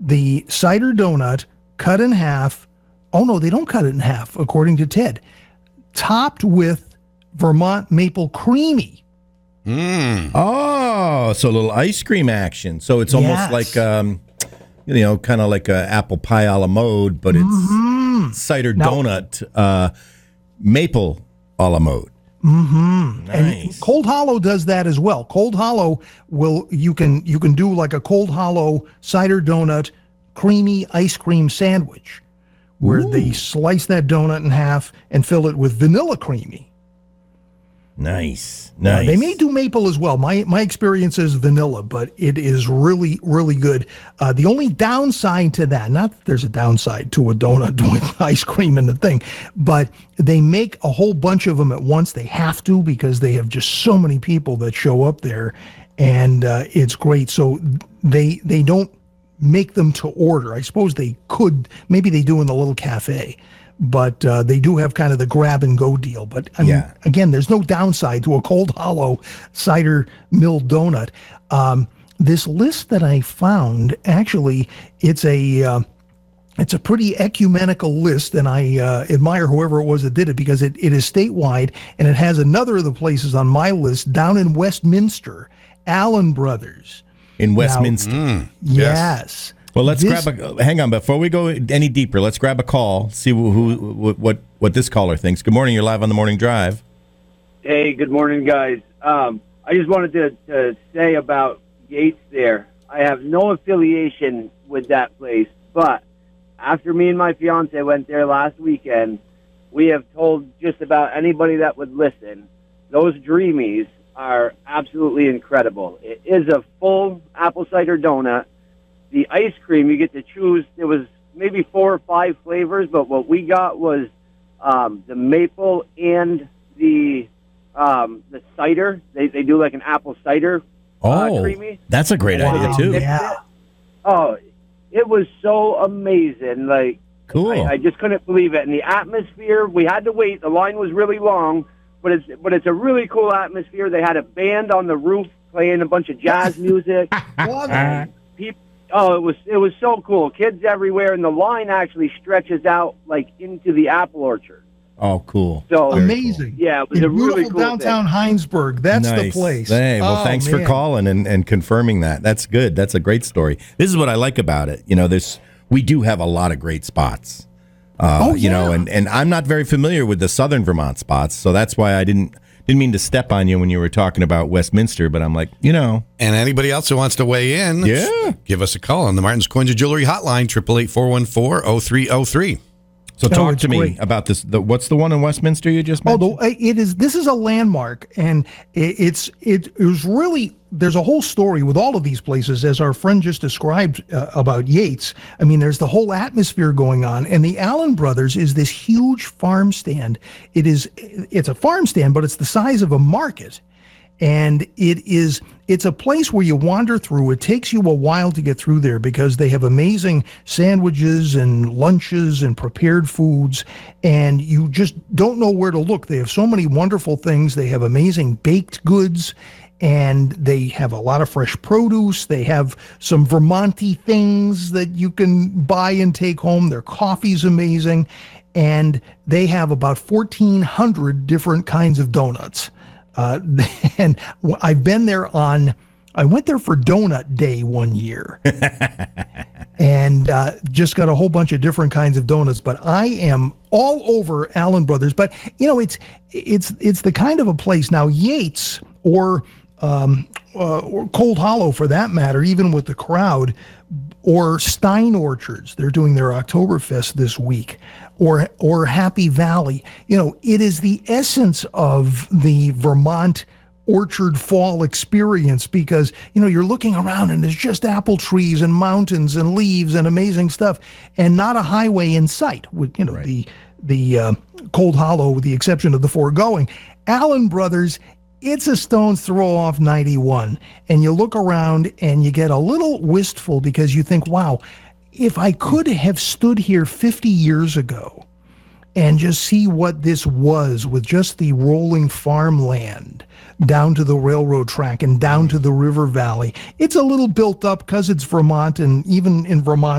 the cider donut cut in half. Oh, no, they don't cut it in half, according to Ted. Topped with Vermont maple creamy. Oh, so a little ice cream action. So it's almost like, kind of like a apple pie a la mode, but it's cider donut, maple a la mode. Mm-hmm. Nice. And Cold Hollow does that as well. Cold Hollow you can do like a Cold Hollow cider donut creamy ice cream sandwich, where they slice that donut in half and fill it with vanilla creamy. Nice. They may do maple as well. My experience is vanilla, but it is really, really good. The only downside to that, not that there's a downside to a donut with ice cream in the thing, but they make a whole bunch of them at once. They have to, because they have just so many people that show up there, and it's great. So they don't make them to order. I suppose they could. Maybe they do in the little cafe. But they do have kind of the grab-and-go deal. But, again, there's no downside to a Cold Hollow cider milled donut. This list that I found, actually, it's a pretty ecumenical list, and I admire whoever it was that did it, because it is statewide, and it has another of the places on my list down in Westminster, Allen Brothers. In Westminster. Yes. Well, hang on, before we go any deeper, let's grab a call, see what this caller thinks. Good morning, you're live on the Morning Drive. Hey, good morning, guys. I just wanted to say about Yates there. I have no affiliation with that place, but after me and my fiance went there last weekend, we have told just about anybody that would listen, those Dreamies are absolutely incredible. It is a full apple cider donut. The ice cream, you get to choose. There was maybe 4 or 5 flavors, but what we got was the maple and the cider. They do like an apple cider creamy. That's a great idea, too. Yeah. Oh, it was so amazing. Like, cool. I just couldn't believe it. And the atmosphere, we had to wait. The line was really long, but it's a really cool atmosphere. They had a band on the roof playing a bunch of jazz music. Oh, it was so cool. Kids everywhere, and the line actually stretches out like into the apple orchard. Oh, cool. So amazing. Cool. Yeah, it was a really cool downtown thing. Heinsberg. That's the place. Hey, well, thanks for calling and confirming that. That's good. That's a great story. This is what I like about it. We do have a lot of great spots. And I'm not very familiar with the Southern Vermont spots, so that's why I didn't mean to step on you when you were talking about Westminster, but I'm like, And anybody else who wants to weigh in, give us a call on the Martin's Coins and Jewelry Hotline, 888-414-0303. So talk to me about this. What's the one in Westminster you just mentioned? This is a landmark, and it was really, there's a whole story with all of these places, as our friend just described about Yates. I mean, there's the whole atmosphere going on, and the Allen Brothers is this huge farm stand. It's a farm stand, but it's the size of a market. And it's a place where you wander through. It takes you a while to get through there, because they have amazing sandwiches and lunches and prepared foods, and you just don't know where to look. They have so many wonderful things. They have amazing baked goods, and they have a lot of fresh produce. They have some Vermonty things that you can buy and take home. Their coffee's amazing, and they have about 1,400 different kinds of donuts. And I've been there I went there for Donut Day one year and just got a whole bunch of different kinds of donuts, but I am all over Allen Brothers. But, it's the kind of a place now, Yates or Cold Hollow for that matter, even with the crowd, or Stein Orchards, they're doing their Oktoberfest this week, or Happy Valley. It is the essence of the Vermont orchard fall experience, because you're looking around and there's just apple trees and mountains and leaves and amazing stuff, and not a highway in sight, with the Cold Hollow, with the exception of the foregoing. Allen Brothers, it's a stone's throw off 91, and you look around and you get a little wistful, because you think, wow, if I could have stood here 50 years ago and just see what this was, with just the rolling farmland down to the railroad track and down to the river valley. It's a little built up because it's Vermont, and even in Vermont,